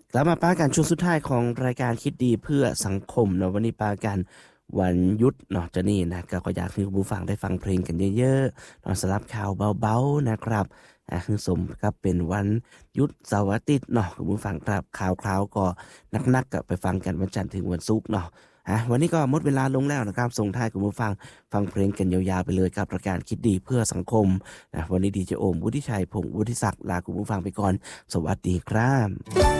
กลับมาป้ากันช่วงสุดท้ายของรายการคิดดีเพื่อสังคมเนาะวันนี้ป้ากันวันหยุดเนาะจะนี่นะก็ขออยากให้คุณผู้ฟังได้ฟังเพลงกันเยอะๆเนาะสำหรับข่าวเบาๆนะครับคือสมกับเป็นวันหยุดเสาร์อาทิตย์เนาะคุณผู้ฟังครับข่าวคราวก็นักๆก็ไปฟังกันวันจันทร์ถึงวันศุกร์เนาะวันนี้ก็หมดเวลาลงแล้วนะครับส่งท้ายคุณผู้ฟังฟังเพลงกันยาวๆไปเลยกับรายการคิดดีเพื่อสังคมนะวันนี้ดีเจโอมวุฒิชัยพงศ์วุฒิศักดิ์ลาคุณผู้ฟังไปก่อนสวัสดีครับ